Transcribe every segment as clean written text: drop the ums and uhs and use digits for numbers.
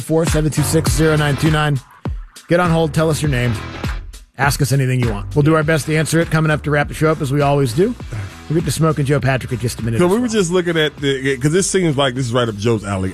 726-0929. Get on hold. Tell us your name. Ask us anything you want. We'll do our best to answer it. Coming up to wrap the show up, as we always do. We'll get to Smoke and Joe Patrick in just a minute. So we were just looking at because this seems like this is right up Joe's alley.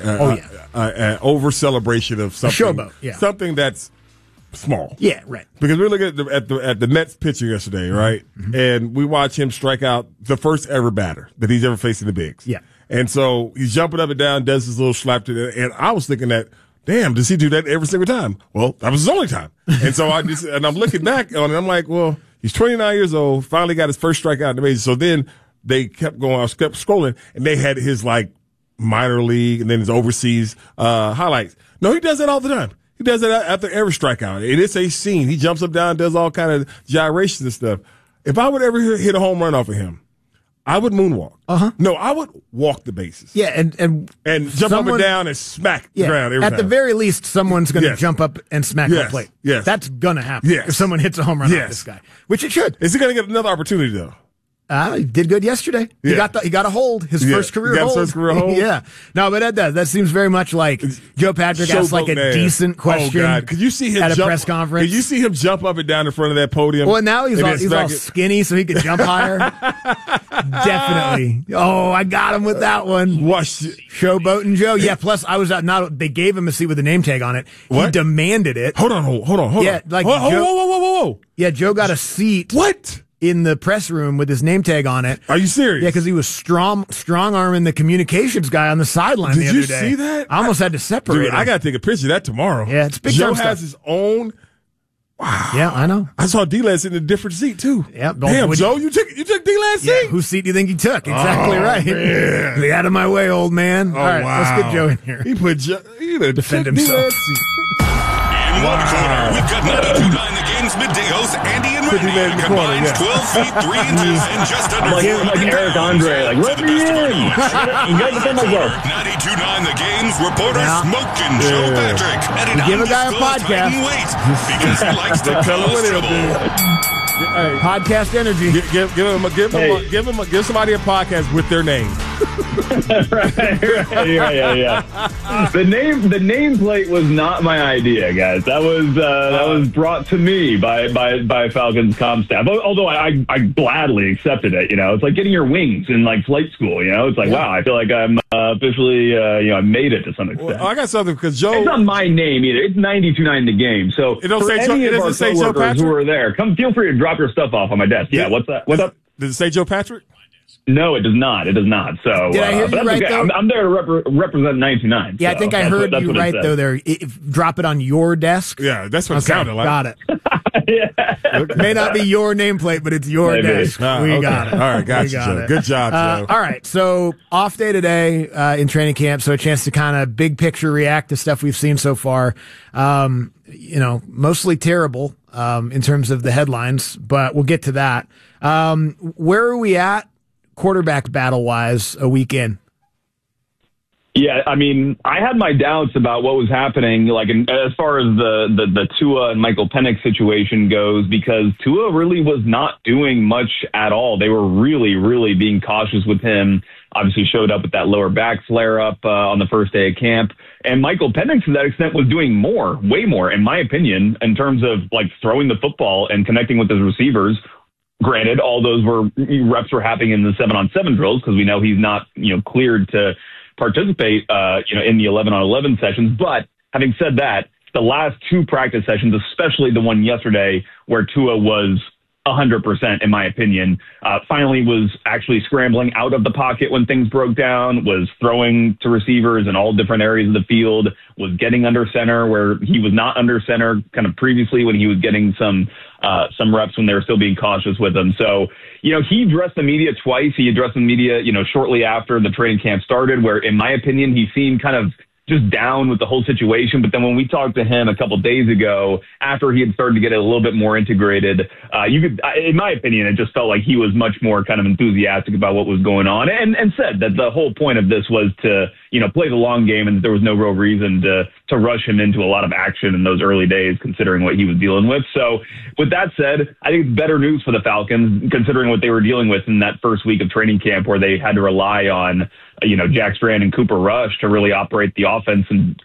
Over celebration of something. A showboat, yeah. Something that's small. Yeah, right. Because we were looking at the Mets pitcher yesterday, right? Mm-hmm. And we watched him strike out the first ever batter that he's ever faced in the bigs. Yeah. And so he's jumping up and down, does his little slap to it, and I was thinking that, damn, does he do that every single time? Well, that was his only time. And so I'm looking back on it, I'm like, well, he's 29 years old, finally got his first strikeout in the majors. So then they kept going, I kept scrolling, and they had his like minor league and then his overseas highlights. No, he does that all the time. He does that after every strikeout. And it's a scene. He jumps up, down, does all kind of gyrations and stuff. If I would ever hit a home run off of him, I would moonwalk. Uh-huh. No, I would walk the bases. Yeah, and jump up and down and smack the ground every time. At the very least, someone's going to jump up and smack the plate. Yes. That's going to happen if someone hits a home run off this guy, which it should. Is he going to get another opportunity, though? He did good yesterday. He got a hold. His first career hold. His first career hold? Yeah. No, but that seems very much like Joe Patrick asked like a decent question. Oh, God. Could you see him at a press conference? Could you see him jump up and down in front of that podium? Well, now he's all skinny, so he can jump higher. Definitely. Oh, I got him with that one. Showboating Joe. Yeah. Plus, I was out. They gave him a seat with a name tag on it. What? He demanded it. Hold on. Yeah. Like whoa. Yeah. Joe got a seat. What? In the press room with his name tag on it. Are you serious? Yeah, because he was strong arming the communications guy on the sideline the other day. Did you see that? I almost had to separate him. I got to take a picture of that tomorrow. Yeah, it's big. Joe has his own. Wow. Yeah, I know. I saw D-Lance in a different seat too. Yeah. Damn, Joe, you took D-Lance seat? Yeah, whose seat do you think he took? Exactly right. Man. Get out of my way, old man. Oh, all right, wow. Let's get Joe in here. He defend himself. In one corner, we've got 92.9 The Game's midday host Andy and Randy, combined 12 feet 3 inches and just under 400 Eric Andre, like, let me in. You got to defend myself. 92.9 The Game's reporter Smoke and Joe Patrick at an give a guy a podcast weight because he likes to cholesterol. Hey, podcast energy. Give somebody a podcast with their name. right. Yeah. The nameplate was not my idea, guys. That was brought to me by Falcons comm staff. Although I gladly accepted it. You know, it's like getting your wings in like flight school. You know, it's like wow, I feel like I'm officially I made it to some extent. Well, I got something because Joe. It's not my name either. It's 92.9 The Game. So it don't for say any Joe, of our coworkers who are there, feel free to drop your stuff off on my desk. Yeah, what's that? What's up? Does it say Joe Patrick? No, it does not. It does not. So did I hear you right, though? I'm there to represent 99. Yeah, so I think I heard you right, though, there. Drop it on your desk. Yeah, that's what it sounded like. Got it. Yeah. May not be your nameplate, but it's your desk. We got it. All right, got you, Joe. Good job, Joe. All right, so off day today in training camp, so a chance to kind of big picture react to stuff we've seen so far. Mostly terrible in terms of the headlines, but we'll get to that. Where are we at quarterback battle-wise a week in? Yeah, I mean, I had my doubts about what was happening, like as far as the Tua and Michael Penix situation goes, because Tua really was not doing much at all. They were really, really being cautious with him. Obviously showed up with that lower back flare-up on the first day of camp. And Michael Penix, to that extent, was doing more, way more, in my opinion, in terms of like throwing the football and connecting with his receivers. Granted, all those reps were happening in the 7-on-7 drills because we know he's not, cleared to participate, in the 11-on-11 sessions. But having said that, the last two practice sessions, especially the one yesterday where Tua was 100%, in my opinion, finally was actually scrambling out of the pocket when things broke down, was throwing to receivers in all different areas of the field, was getting under center where he was not under center kind of previously when he was getting some reps when they were still being cautious with him. So, he addressed the media twice. He addressed the media, shortly after the training camp started, where, in my opinion, he seemed kind of just down with the whole situation. But then when we talked to him a couple days ago, after he had started to get a little bit more integrated, in my opinion, it just felt like he was much more kind of enthusiastic about what was going on and said that the whole point of this was to, play the long game and there was no real reason to rush him into a lot of action in those early days, considering what he was dealing with. So with that said, I think it's better news for the Falcons, considering what they were dealing with in that first week of training camp where they had to rely on, Jack Strand and Cooper Rush to really operate the offense and